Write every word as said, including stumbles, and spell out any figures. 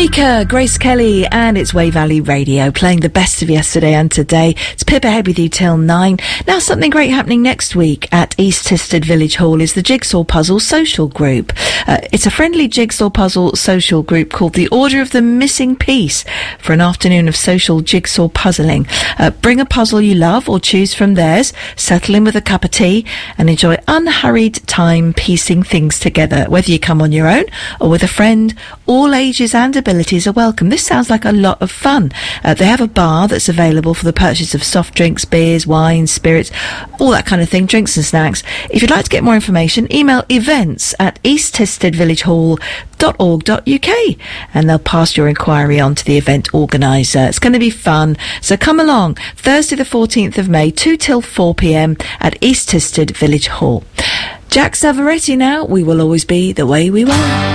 Mika, Grace Kelly, and it's Way Valley Radio, playing the best of yesterday and today. It's Pip ahead with you till nine. Now, something great happening next week at East Tisted Village Hall is the Jigsaw Puzzle Social Group. Uh, it's a friendly jigsaw puzzle social group called the Order of the Missing Piece for an afternoon of social jigsaw puzzling. Uh, bring a puzzle you love or choose from theirs, settle in with a cup of tea, and enjoy unhurried time piecing things together. Whether you come on your own or with a friend, all ages and abilities are welcome. This sounds like a lot of fun. Uh, they have a bar that's available for the purchase of soft drinks, beers, wines, spirits, all that kind of thing, drinks and snacks. If you'd like to get more information, email events at east tisted village hall dot org dot uk and they'll pass your inquiry on to the event organiser. It's going to be fun, so come along Thursday the fourteenth of May, two till four p.m. at East Tisted Village Hall. Jack Savaretti now, We Will Always Be the Way We Were.